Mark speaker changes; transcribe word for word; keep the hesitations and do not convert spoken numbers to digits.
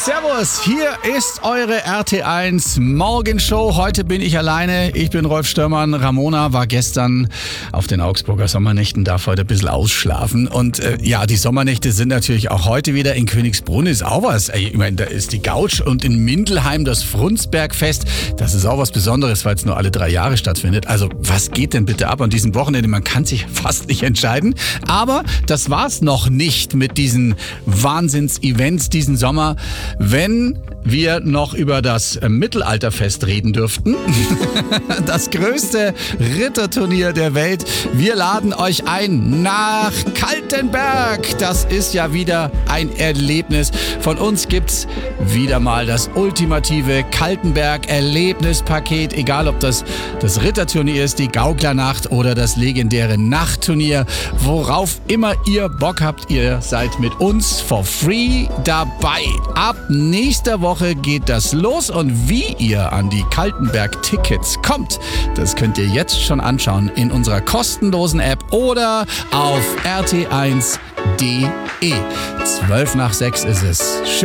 Speaker 1: Servus, hier ist eure R T eins Morgenshow. Heute bin ich alleine. Ich bin Rolf Störmann. Ramona war gestern auf den Augsburger Sommernächten, darf heute ein bisschen ausschlafen. Und äh, ja, die Sommernächte sind natürlich auch heute wieder. In Königsbrunn ist auch was. Ich meine, da ist die Gautsch und in Mindelheim das Frundsbergfest. Das ist auch was Besonderes, weil es nur alle drei Jahre stattfindet. Also was geht denn bitte ab an diesem Wochenende? Man kann sich fast nicht entscheiden. Aber das war's noch nicht mit diesen Wahnsinns-Events diesen Sommer. Wenn wir noch über das Mittelalterfest reden dürften, das größte Ritterturnier der Welt. Wir laden euch ein nach Kaltenberg. Das ist ja wieder ein Erlebnis. Von uns gibt's wieder mal das ultimative Kaltenberg-Erlebnispaket. Egal, ob das das Ritterturnier ist, die Gauklernacht oder das legendäre Nachtturnier. Worauf immer ihr Bock habt, ihr seid mit uns for free dabei. Ab nächster Woche geht das los und wie ihr an die Kaltenberg-Tickets kommt, das könnt ihr jetzt schon anschauen in unserer kostenlosen App oder auf r t eins punkt d e. Zwölf nach sechs ist es. Schön